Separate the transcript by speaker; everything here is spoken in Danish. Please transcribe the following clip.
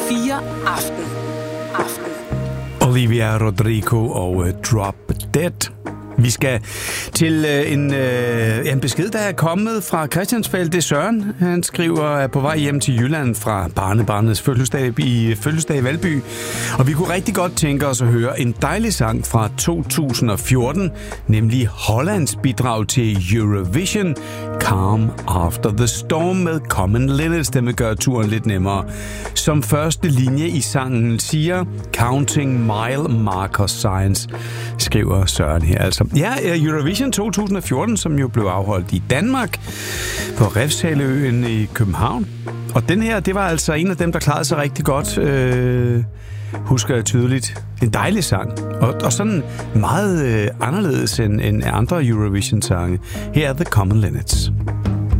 Speaker 1: Radio 4 Aften.
Speaker 2: Olivia Rodrigo og Drop Dead. Vi skal til en besked, der er kommet fra Christiansfeld. Det er Søren. Han skriver, er på vej hjem til Jylland fra barnebarnets fødselsdag i Valby. Og vi kunne rigtig godt tænke os at høre en dejlig sang fra 2014, nemlig Hollands bidrag til Eurovision, Calm After the Storm med Common Linnets. Den vil gøre turen lidt nemmere. Som første linje i sangen siger Counting Mile Marker Signs, skriver Søren her. Altså, ja, Eurovision 2014, som jo blev afholdt i Danmark på Refshaleøen i København. Og den her, det var altså en af dem, der klarede sig rigtig godt. Husker jeg tydeligt. En dejlig sang. Og sådan meget anderledes end andre Eurovision-sange. Her er The Common Linnets.